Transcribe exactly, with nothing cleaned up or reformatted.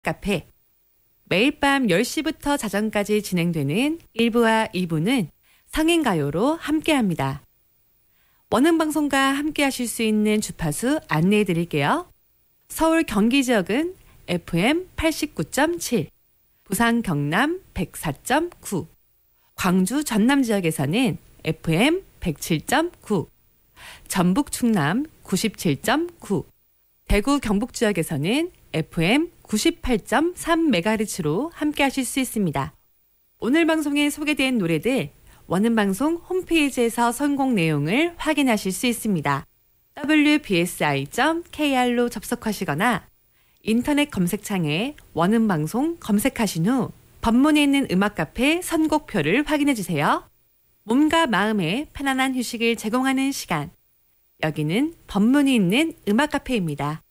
카페. 매일 밤 열 시부터 자정까지 진행되는 일 부와 이 부는 성인가요로 함께합니다. 원음방송과 함께하실 수 있는 주파수 안내해 드릴게요. 서울 경기 지역은 에프엠 팔십구 점 칠, 부산 경남 백사 점 구, 광주 전남 지역에서는 에프엠 백칠 점 구, 전북 충남 구십칠 점 구, 대구 경북 지역에서는 에프엠 구십팔 점 삼 메가헤르츠로 함께하실 수 있습니다. 오늘 방송에 소개된 노래들 원음방송 홈페이지에서 선곡 내용을 확인하실 수 있습니다. 더블유 비 에스 아이 점 케이 알로 접속하시거나 인터넷 검색창에 원음방송 검색하신 후 법문에 있는 음악카페 선곡표를 확인해주세요. 몸과 마음에 편안한 휴식을 제공하는 시간. 여기는 법문이 있는 음악카페입니다.